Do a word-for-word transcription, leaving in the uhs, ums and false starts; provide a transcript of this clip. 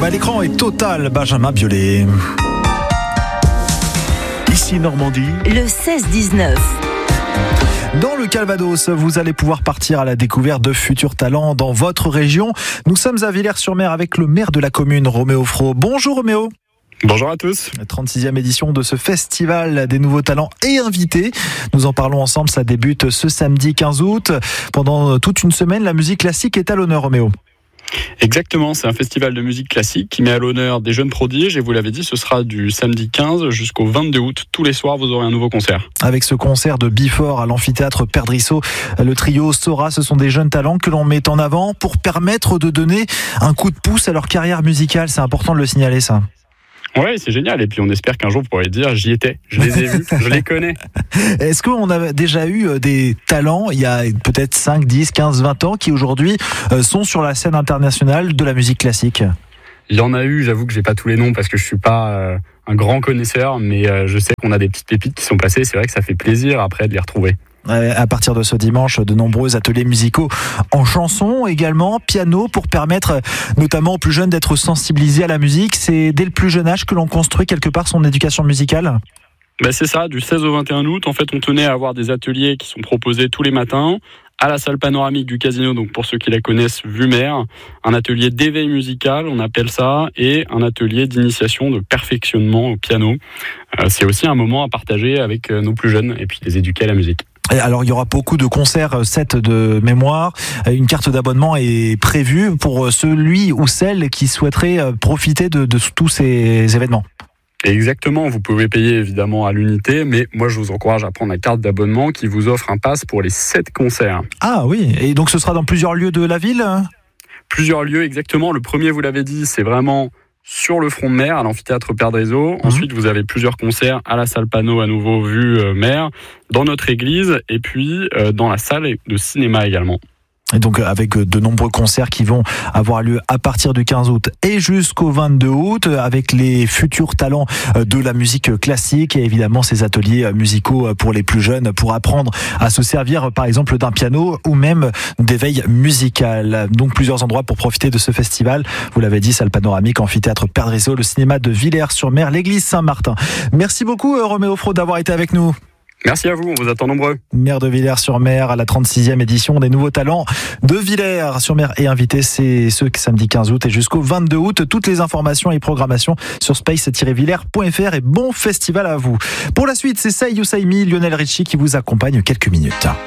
bah, l'écran est total, Benjamin Biolay. Ici Normandie, le seize dix-neuf. Dans le Calvados, vous allez pouvoir partir à la découverte de futurs talents dans votre région. Nous sommes à Villers-sur-Mer avec le maire de la commune, Roméo Fro. Bonjour Roméo. Bonjour à tous. La trente-sixième édition de ce festival des nouveaux talents et invités. Nous en parlons ensemble, ça débute ce samedi quinze août. Pendant toute une semaine, la musique classique est à l'honneur, Roméo. Exactement, c'est un festival de musique classique qui met à l'honneur des jeunes prodiges et vous l'avez dit, ce sera du samedi quinze jusqu'au vingt-deux août. Tous les soirs, vous aurez un nouveau concert. Avec ce concert de Bifort à l'amphithéâtre Perdrissot, le trio Sora, ce sont des jeunes talents que l'on met en avant pour permettre de donner un coup de pouce à leur carrière musicale. C'est important de le signaler, ça. Ouais, c'est génial. Et puis on espère qu'un jour vous pourrez dire j'y étais, je les ai vus, je les connais. Est-ce qu'on a déjà eu des talents il y a peut-être cinq, dix, quinze, vingt ans qui aujourd'hui sont sur la scène internationale de la musique classique ? Il y en a eu, j'avoue que j'ai pas tous les noms parce que je suis pas euh, un grand connaisseur, mais euh, je sais qu'on a des petites pépites qui sont passées. C'est vrai que ça fait plaisir après de les retrouver. À partir de ce dimanche, de nombreux ateliers musicaux en chanson, également piano, pour permettre notamment aux plus jeunes d'être sensibilisés à la musique. C'est dès le plus jeune âge que l'on construit quelque part son éducation musicale ? Ben c'est ça, du seize au vingt et un août. En fait, on tenait à avoir des ateliers qui sont proposés tous les matins à la salle panoramique du Casino, donc pour ceux qui la connaissent, vue mer, un atelier d'éveil musical, on appelle ça, et un atelier d'initiation, de perfectionnement au piano. Euh, c'est aussi un moment à partager avec nos plus jeunes et puis les éduquer à la musique. Alors il y aura beaucoup de concerts, sets de mémoire. Une carte d'abonnement est prévue pour celui ou celle qui souhaiterait profiter de, de tous ces événements. Exactement, vous pouvez payer évidemment à l'unité, mais moi je vous encourage à prendre la carte d'abonnement qui vous offre un pass pour les sept concerts. Ah oui, et donc ce sera dans plusieurs lieux de la ville ? Plusieurs lieux, exactement. Le premier, vous l'avez dit, c'est vraiment sur le front de mer, à l'amphithéâtre Perdrissot. Mmh. Ensuite, vous avez plusieurs concerts à la salle Panneau, à nouveau vue euh, mer, dans notre église, et puis euh, dans la salle de cinéma également. Et donc avec de nombreux concerts qui vont avoir lieu à partir du quinze août et jusqu'au vingt-deux août, avec les futurs talents de la musique classique et évidemment ces ateliers musicaux pour les plus jeunes pour apprendre à se servir par exemple d'un piano ou même d'éveil musical. Donc plusieurs endroits pour profiter de ce festival. Vous l'avez dit, salle panoramique, amphithéâtre Perdrissot, le cinéma de Villers-sur-Mer, l'église Saint-Martin. Merci beaucoup Roméo Fro d'avoir été avec nous. Merci à vous, on vous attend nombreux. Maire de Villers-sur-Mer à la trente-sixième édition des nouveaux talents de Villers-sur-Mer et invité, c'est ce samedi quinze août et jusqu'au vingt-deux août. Toutes les informations et programmations sur space tiret villers point f r et bon festival à vous. Pour la suite, c'est Say You Say Me, Lionel Richie qui vous accompagne quelques minutes.